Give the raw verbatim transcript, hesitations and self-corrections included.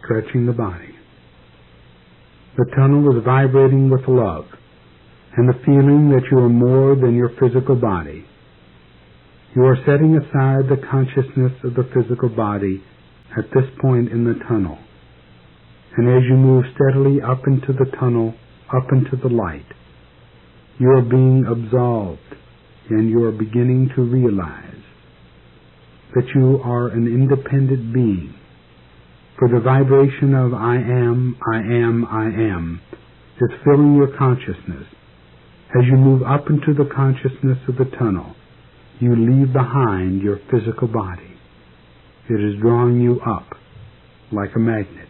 stretching the body. The tunnel is vibrating with love and the feeling that you are more than your physical body. You are setting aside the consciousness of the physical body at this point in the tunnel. And as you move steadily up into the tunnel, up into the light, you are being absolved, and you are beginning to realize that you are an independent being. For the vibration of I am, I am, I am is filling your consciousness. As you move up into the consciousness of the tunnel, you leave behind your physical body. It is drawing you up like a magnet.